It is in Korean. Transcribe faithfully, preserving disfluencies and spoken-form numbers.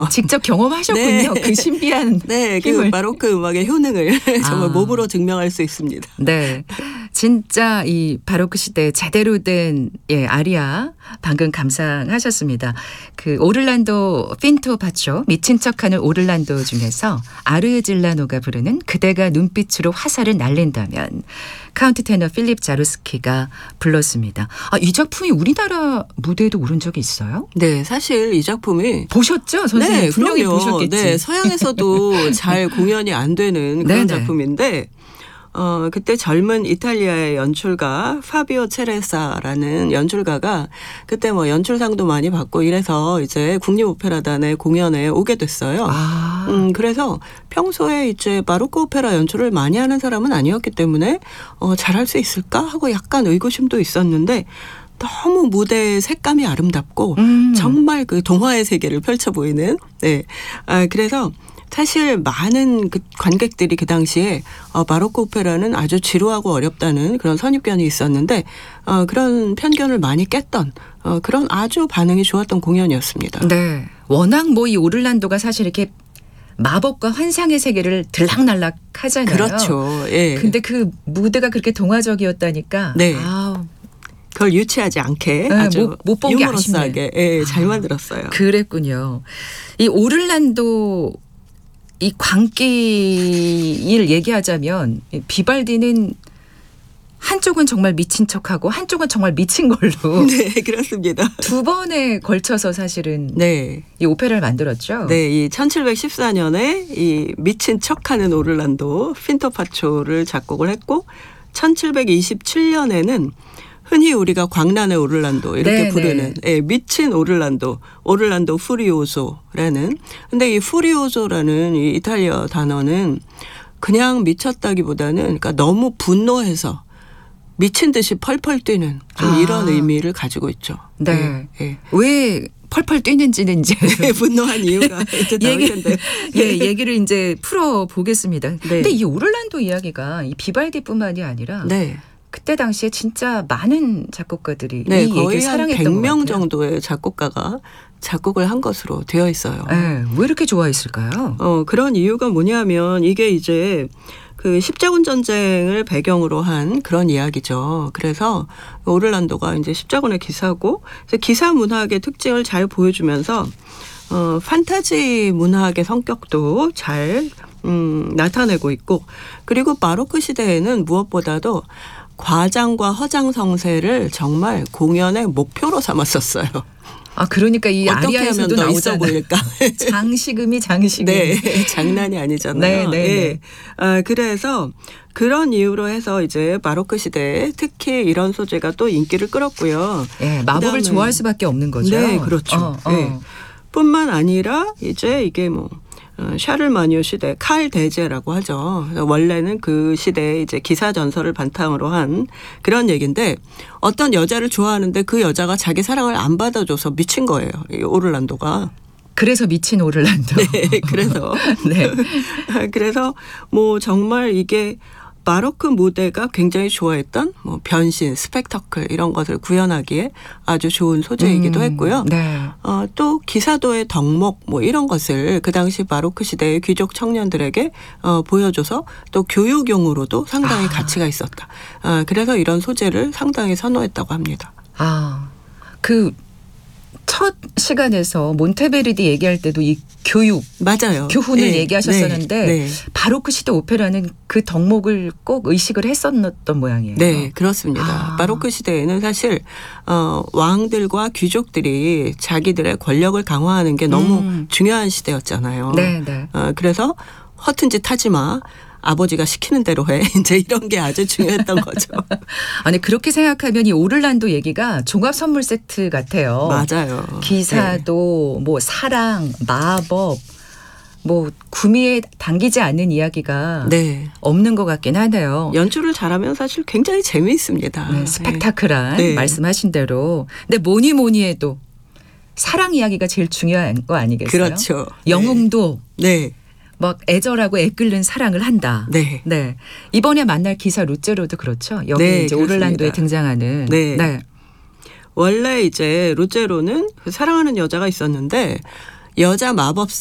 직접 경험하셨군요. 네. 그 신비한 네, 힘을. 그 바로크 음악의 효능을 정말 아. 몸으로 증명할 수 있습니다. 네, 진짜 이 바로크 시대에 제대로 된 예, 아리아 방금 감상하셨습니다. 그 오를란도 핀토 파초 미친 척하는 오를란도 중에서 아르질라노가 부르는 그대가 눈빛으로 화살을 날린다면 카운트 테너 필립 자루스키가 불렀습니다. 아, 이 작품이 우리나라 무대에도 오른 적이 있어요? 네, 사실 이 작품이 보셨죠, 선생님? 네, 분명히 그럼요. 보셨겠지. 네, 서양에서도 잘 공연이 안 되는 그런 네네. 작품인데 어, 그때 젊은 이탈리아의 연출가 파비오 체레사라는 연출가가 그때 뭐 연출상도 많이 받고 이래서 이제 국립오페라단의 공연에 오게 됐어요. 아, 음, 그래서 평소에 이제 바로크 오페라 연출을 많이 하는 사람은 아니었기 때문에 어, 잘할 수 있을까 하고 약간 의구심도 있었는데 너무 무대의 색감이 아름답고 음. 정말 그 동화의 세계를 펼쳐 보이는 네. 아, 그래서 사실 많은 그 관객들이 그 당시에 어, 바로크 오페라는 아주 지루하고 어렵다는 그런 선입견이 있었는데 어, 그런 편견을 많이 깼던 어, 그런 아주 반응이 좋았던 공연이었습니다. 네. 워낙 뭐 이 오를란도가 사실 이렇게 마법과 환상의 세계를 들락날락 하잖아요. 그렇죠. 예. 근데 그 무대가 그렇게 동화적이었다니까. 네. 아우, 그걸 유치하지 않게 네, 아주 못- 못 본게 유머러스하게 예, 잘 만들었어요. 그랬군요. 이 오를란도 이 광기를 얘기하자면 비발디는 한쪽은 정말 미친 척하고 한쪽은 정말 미친 걸로 네, 그렇습니다. 두 번에 걸쳐서 사실은 네. 이 오페라를 만들었죠. 네, 이 천칠백십사 년에 이 미친 척하는 오를란도 핀토 파초를 작곡을 했고 천칠백이십칠 년에는 흔히 우리가 광란의 오를란도 이렇게 네네. 부르는 예, 미친 오를란도, 오를란도 후리오소라는 근데 이 후리오소라는 이 이탈리아 단어는 그냥 미쳤다기보다는 그러니까 너무 분노해서 미친 듯이 펄펄 뛰는 좀 아. 이런 의미를 가지고 있죠. 네. 예, 예. 왜 펄펄 뛰는지는 이제 네, 분노한 이유가 이제 나올 얘기, 텐데. 예, 얘기를 이제 풀어 보겠습니다. 네. 근데 이 오를란도 이야기가 이 비발디뿐만이 아니라 네. 그때 당시에 진짜 많은 작곡가들이 네, 이 거의 얘기를 한 사랑했던 백 것 명 같아요. 정도의 작곡가가 작곡을 한 것으로 되어 있어요. 네, 왜 이렇게 좋아했을까요? 어, 그런 이유가 뭐냐면 이게 이제 그 십자군 전쟁을 배경으로 한 그런 이야기죠. 그래서 오를란도가 이제 십자군의 기사고 기사 문학의 특징을 잘 보여주면서 어, 판타지 문학의 성격도 잘 음, 나타내고 있고 그리고 바로크 시대에는 무엇보다도 과장과 허장성세를 정말 공연의 목표로 삼았었어요. 아, 그러니까 이 어떻게 하면 아리아에서도 더 있어 나오잖아요. 보일까? 장식음이 장식음. 네, 장난이 아니잖아요. 네, 네, 예. 네. 아, 그래서 그런 이유로 해서 이제 바로크 시대에 특히 이런 소재가 또 인기를 끌었고요. 예, 마법을 그다음에- 좋아할 수밖에 없는 거죠. 네, 그렇죠. 어, 어. 네. 뿐만 아니라 이제 이게 뭐 어, 샤를마뉴 시대 칼 대제라고 하죠. 원래는 그 시대에 이제 기사 전설을 바탕으로 한 그런 얘기인데 어떤 여자를 좋아하는데 그 여자가 자기 사랑을 안 받아줘서 미친 거예요. 이 오를란도가. 그래서 미친 오를란도. 네, 그래서 네. 그래서 뭐 정말 이게 바로크 무대가 굉장히 좋아했던 뭐 변신, 스펙터클 이런 것을 구현하기에 아주 좋은 소재이기도 음, 했고요. 네. 어, 또 기사도의 덕목 뭐 이런 것을 그 당시 바로크 시대의 귀족 청년들에게 어, 보여줘서 또 교육용으로도 상당히 아. 가치가 있었다. 어, 그래서 이런 소재를 상당히 선호했다고 합니다. 아, 그 첫 시간에서 몬테베르디 얘기할 때도 이 교육, 맞아요. 교훈을 네, 얘기하셨었는데 네, 네. 바로크 시대 오페라는 그 덕목을 꼭 의식을 했었던 모양이에요. 네, 그렇습니다. 아. 바로크 시대에는 사실 어, 왕들과 귀족들이 자기들의 권력을 강화하는 게 너무 음. 중요한 시대였잖아요. 네, 네. 어, 그래서 허튼 짓 하지 마. 아버지가 시키는 대로 해. 이제 이런 게 아주 중요했던 거죠. 아니 그렇게 생각하면 이 오를란도 얘기가 종합 선물 세트 같아요. 맞아요. 기사도 뭐 사랑, 마법, 뭐 구미에 당기지 않는 이야기가 네. 없는 것 같긴 하네요. 연출을 잘하면 사실 굉장히 재미있습니다. 네, 스펙타클한 네. 말씀하신 대로. 근데 뭐니 뭐니 해도 사랑 이야기가 제일 중요한 거 아니겠어요? 그렇죠. 영웅도 네. 막 애절하고 애끓는 사랑을 한다. 네. 네. 이번에 만날 기사 루체로도 그렇죠. 여기 네, 이제 그렇습니다. 오를란도에 등장하는. 네. 원래 이제 루체로는 그 사랑하는 여자가 있었는데 여자 마법사